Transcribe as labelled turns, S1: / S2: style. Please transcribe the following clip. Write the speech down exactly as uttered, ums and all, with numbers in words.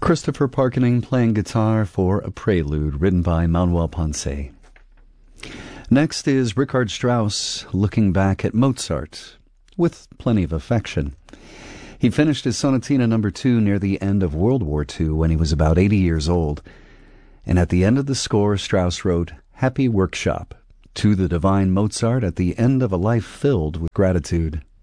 S1: Christopher Parkening playing guitar for a prelude written by Manuel Ponce. Next is Richard Strauss looking back at Mozart with plenty of affection. He finished his Sonatina number two near the end of World War Two when he was about eighty years old. And at the end of the score, Strauss wrote, "Happy Workshop, to the divine Mozart at the end of a life filled with gratitude."